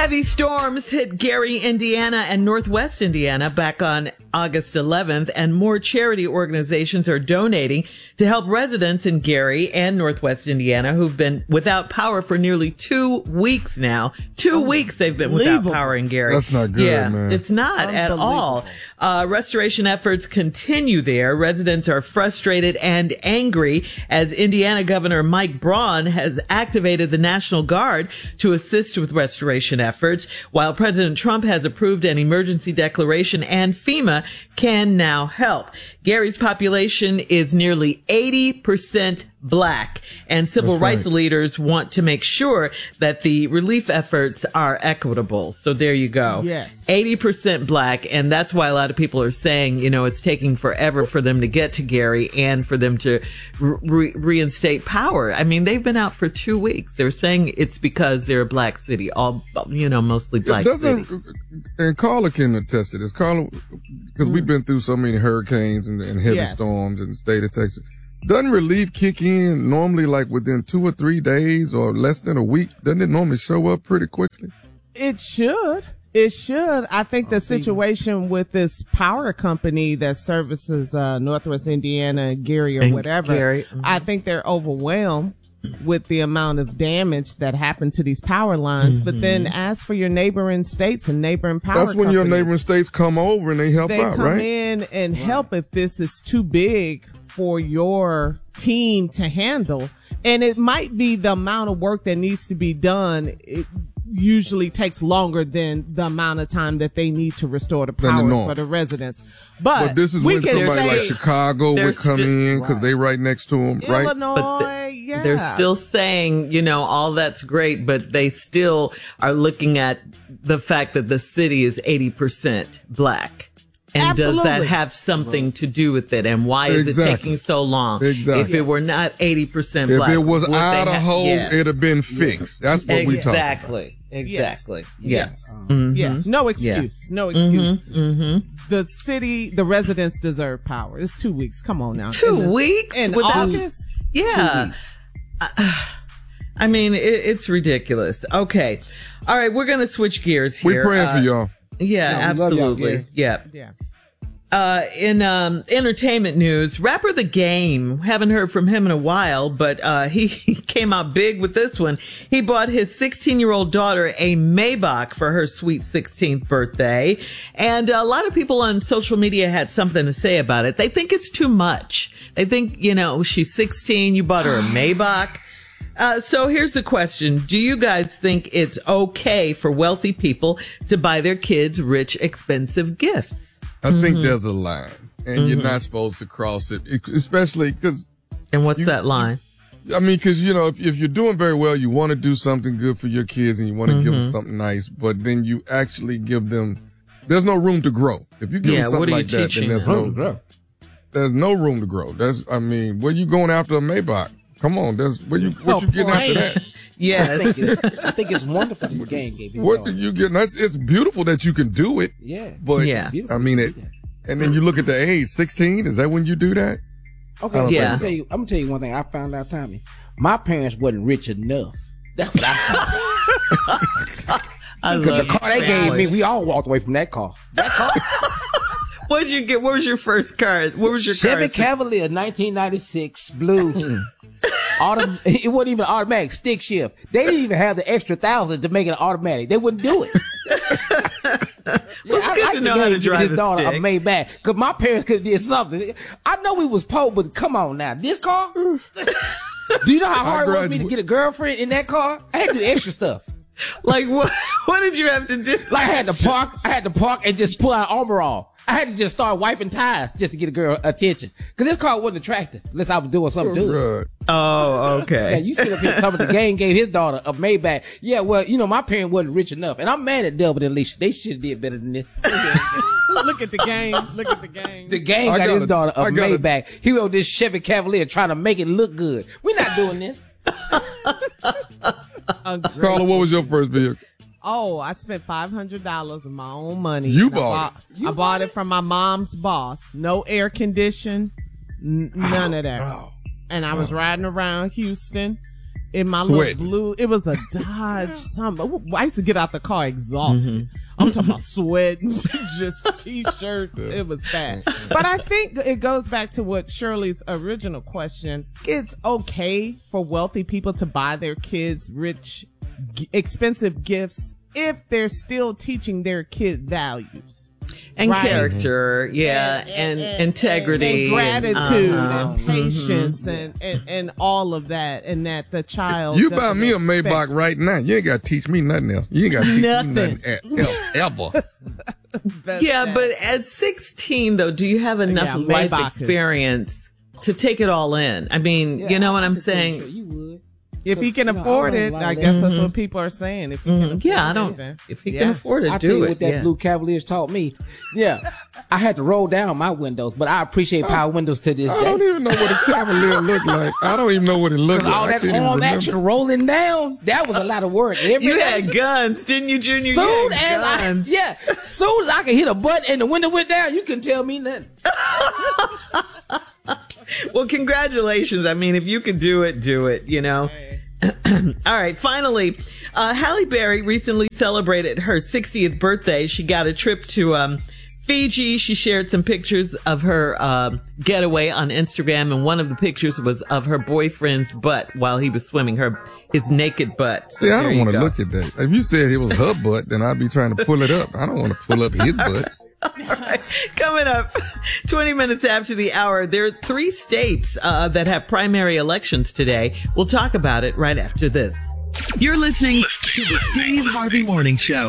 Heavy storms hit Gary, Indiana and Northwest Indiana back on August 11th, and more charity organizations are donating to help residents in Gary and Northwest Indiana who've been without power for nearly 2 weeks now. 2 weeks they've been without power in Gary. That's not good, man. It's not at all. Restoration efforts continue there. Residents are frustrated and angry as Indiana Governor Mike Braun has activated the National Guard to assist with restoration efforts, while President Trump has approved an emergency declaration and FEMA can now help. Gary's population is nearly 80% black, and civil rights leaders want to make sure that the relief efforts are equitable. So there you go. Yes. 80% black, and that's why a lot of people are saying, you know, it's taking forever for them to get to Gary and for them to reinstate power. I mean, they've been out for 2 weeks. They're saying it's because they're a black city, all, you know, mostly black city. And Carla can attest to this. Carla, because we've been through so many hurricanes and heavy storms in the state of Texas. Doesn't relief kick in normally like within 2 or 3 days or less than a week? Doesn't it normally show up pretty quickly? It should. It should. I think the situation with this power company that services Northwest Indiana, Gary or whatever, I think they're overwhelmed with the amount of damage that happened to these power lines. But then as for your neighboring states and neighboring power That's when your neighboring states come over and they help out, right? They come in and help if this is too big for your team to handle. And it might be the amount of work that needs to be done. It usually takes longer than the amount of time that they need to restore the power for the residents. But this is when somebody like Chicago would come in because they right next to them, right? Illinois, They're still saying, you know, all that's great, but they still are looking at the fact that the city is 80% black. And does that have something to do with it? And why is it taking so long? If it were not 80% black. If it was Idaho, it'd have been fixed. That's what we talking about. Exactly. Yes. Yeah. No excuse. No excuse. The city, the residents deserve power. It's 2 weeks. Come on now. 2 weeks? In August? Yeah. I mean, it's ridiculous. Okay. All right. We're going to switch gears here. We're praying for y'all. Yeah, absolutely. Yeah. In entertainment news, rapper The Game, haven't heard from him in a while, but he came out big with this one. He bought his 16-year-old daughter a Maybach for her sweet 16th birthday, and a lot of people on social media had something to say about it. They think it's too much. They think, you know, she's 16, you bought her a Maybach. So here's the question. Do you guys think it's okay for wealthy people to buy their kids rich, expensive gifts? I think there's a line, and you're not supposed to cross it, especially because... And what's that line? I mean, because, you know, if you're doing very well, you want to do something good for your kids and you want to give them something nice, but then you actually give them... There's no room to grow. If you give them something like that, then there's no room to grow. I mean, where you going after a Maybach? Come on, what you getting after that? Yes. I think it's wonderful that the game gave you. What do you get? It's beautiful that you can do it. Yeah. But I mean and then you look at the age, 16, is that when you do that? Okay, I'm gonna tell you one thing I found out, Tommy. My parents wasn't rich enough. That's what I found. The car they gave me, we all walked away from that car. What did you get? What was your first car? What was your Chevy Cavalier 1996 blue. It wasn't even automatic, stick shift. They didn't even have the extra 1,000 to make it automatic. They wouldn't do it. It's good to know how to drive his daughter a Maybach because my parents could have did something. I know we was poor, but come on now, this car. Do you know how hard it was for me to get a girlfriend in that car? I had to do extra stuff. Like what? What did you have to do? Like I had to park and just pull out Armor All. I had to just start wiping tires just to get a girl attention. Cause this car wasn't attractive unless I was doing something to it. Oh, okay. Yeah, you sit up here talking the game gave his daughter a Maybach. Yeah, well, you know, my parents wasn't rich enough. And I'm mad at Delbert and Alicia. They should have did better than this. Look at the game. Look at the game. The game got his daughter a Maybach. He rode this Chevy Cavalier trying to make it look good. We're not doing this. Carla, what was your first vehicle? Oh, I spent $500 of my own money. You bought it. I bought it from my mom's boss. No air condition, none of that. And I was riding around Houston in my little blue, it was a Dodge something. I used to get out the car exhausted. I'm talking about sweating, just t-shirt. It was bad. But I think it goes back to what Shirley's original question. It's okay for wealthy people to buy their kids rich, expensive gifts if they're still teaching their kid values. And character, and integrity. And gratitude and patience and all of that. And that the child. You buy me a Maybach right now. You ain't got to teach me nothing else. You ain't got to teach me nothing ever. But at 16, though, do you have enough life experience to take it all in? I mean, you know what I'm saying? Sure you would. If he can afford it, I guess that's what people are saying. If he can afford it, if he can afford it, I'll tell you what that Blue Cavaliers taught me. Yeah, I had to roll down my windows, but I appreciate power windows to this day. I don't even know what a Cavalier looked like. I don't even know what it looked like. All that arm action rolling down, that was a lot of work. You had guns, didn't you, Junior? Soon as I could hit a button and the window went down, you couldn't tell me nothing. Well, congratulations. I mean, if you could do it, you know. All right. Finally, Halle Berry recently celebrated her 60th birthday. She got a trip to Fiji. She shared some pictures of her getaway on Instagram, and one of the pictures was of her boyfriend's butt while he was swimming, his naked butt. So I don't want to look at that. If you said it was her butt, then I'd be trying to pull it up. I don't want to pull up his butt. All right. Coming up 20 minutes after the hour, there are 3 states that have primary elections today. We'll talk about it right after this. You're listening to the Steve Harvey Morning Show.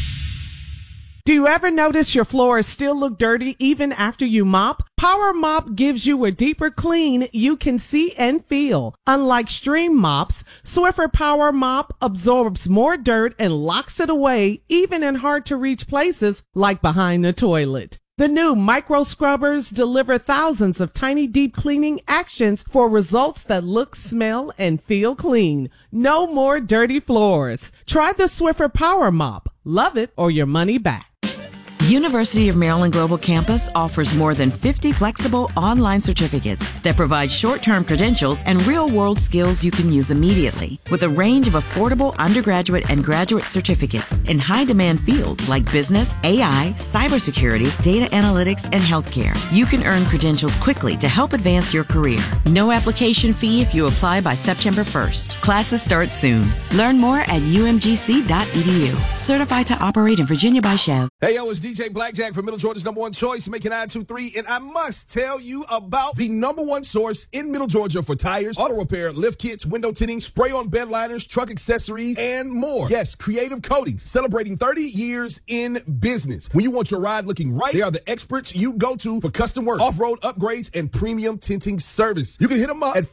Do you ever notice your floors still look dirty even after you mop? Power Mop gives you a deeper clean you can see and feel. Unlike stream mops, Swiffer Power Mop absorbs more dirt and locks it away, even in hard-to-reach places like behind the toilet. The new micro scrubbers deliver thousands of tiny deep cleaning actions for results that look, smell, and feel clean. No more dirty floors. Try the Swiffer Power Mop. Love it or your money back. University of Maryland Global Campus offers more than 50 flexible online certificates that provide short-term credentials and real-world skills you can use immediately, with a range of affordable undergraduate and graduate certificates in high-demand fields like business, AI, cybersecurity, data analytics, and healthcare. You can earn credentials quickly to help advance your career. No application fee if you apply by September 1st. Classes start soon. Learn more at umgc.edu. Certified to operate in Virginia by Chev. Hey, yo, it's DJ Blackjack from Middle Georgia's #1 choice, making 923, and I must tell you about the #1 source in Middle Georgia for tires, auto repair, lift kits, window tinting, spray-on bed liners, truck accessories, and more. Yes, Creative Coatings, celebrating 30 years in business. When you want your ride looking right, they are the experts you go to for custom work, off-road upgrades, and premium tinting service. You can hit them up at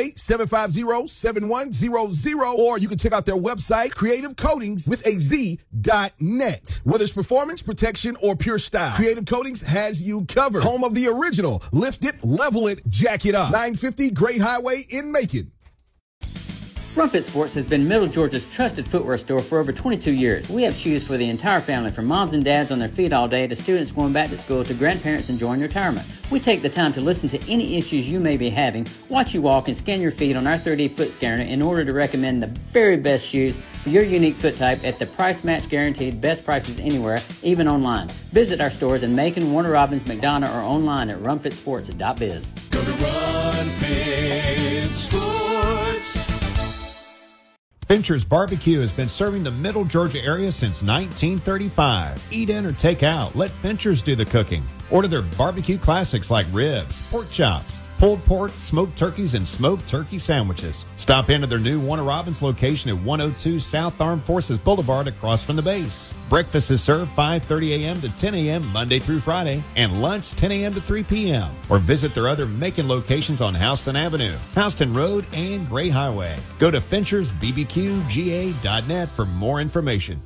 478-750-7100, or you can check out their website, creativecoatingswithaz.net. Whether it's performance, protection, or pure style, Creative Coatings has you covered. Home of the original Lift It, Level It, Jack It Up. 950 Great Highway in Macon. Rumpet Sports has been Middle Georgia's trusted footwear store for over 22 years. We have shoes for the entire family, from moms and dads on their feet all day to students going back to school to grandparents enjoying retirement. We take the time to listen to any issues you may be having, watch you walk, and scan your feet on our 3D foot scanner in order to recommend the very best shoes for your unique foot type at the price match guaranteed, best prices anywhere, even online. Visit our stores in Macon, Warner Robins, McDonough, or online at rumpetsports.biz. Go to Run Sports. Fincher's Barbecue has been serving the Middle Georgia area since 1935. Eat in or take out. Let Fincher's do the cooking. Order their barbecue classics like ribs, pork chops, pulled pork, smoked turkeys, and smoked turkey sandwiches. Stop into their new Warner Robins location at 102 South Armed Forces Boulevard across from the base. Breakfast is served 5:30 a.m. to 10 a.m. Monday through Friday, and lunch 10 a.m. to 3 p.m. Or visit their other Macon locations on Houston Avenue, Houston Road, and Gray Highway. Go to FinchersBBQGA.net for more information.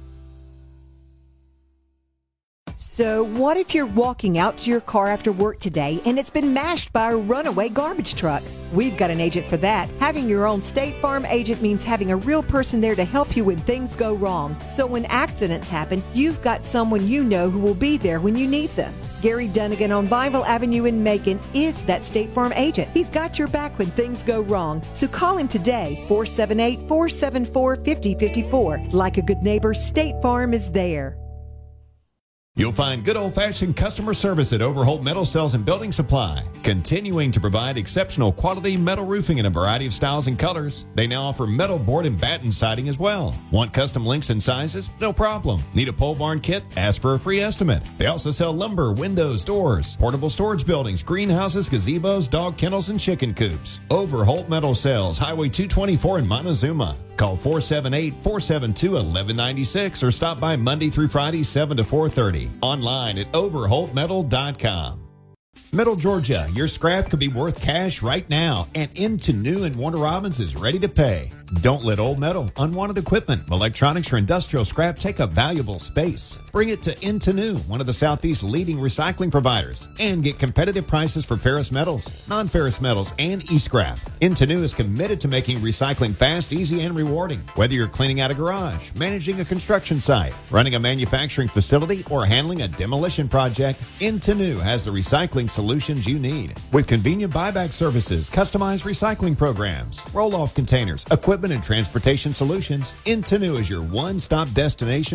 So what if you're walking out to your car after work today and it's been mashed by a runaway garbage truck? We've got an agent for that. Having your own State Farm agent means having a real person there to help you when things go wrong. So when accidents happen, you've got someone you know who will be there when you need them. Gary Dunnigan on Bible Avenue in Macon is that State Farm agent. He's got your back when things go wrong. So call him today, 478-474-5054. Like a good neighbor, State Farm is there. You'll find good old-fashioned customer service at Overholt Metal Cells and Building Supply, continuing to provide exceptional quality metal roofing in a variety of styles and colors. They now offer metal board and batten siding as well. Want custom lengths and sizes? No problem. Need a pole barn kit? Ask for a free estimate. They also sell lumber, windows, doors, portable storage buildings, greenhouses, gazebos, dog kennels, and chicken coops. Overholt Metal Cells, Highway 224 in Montezuma. Call 478-472-1196 or stop by Monday through Friday, 7 to 4:30. Online at overholtmetal.com. Middle Georgia, your scrap could be worth cash right now, and Into New and Warner Robins is ready to pay. Don't let old metal, unwanted equipment, electronics, or industrial scrap take up valuable space. Bring it to Into New, one of the Southeast's leading recycling providers, and get competitive prices for ferrous metals, non-ferrous metals, and e-scrap. Into New is committed to making recycling fast, easy, and rewarding. Whether you're cleaning out a garage, managing a construction site, running a manufacturing facility, or handling a demolition project, Into New has the recycling solutions you need. With convenient buyback services, customized recycling programs, roll-off containers, equipment and transportation solutions, Into New is your one-stop destination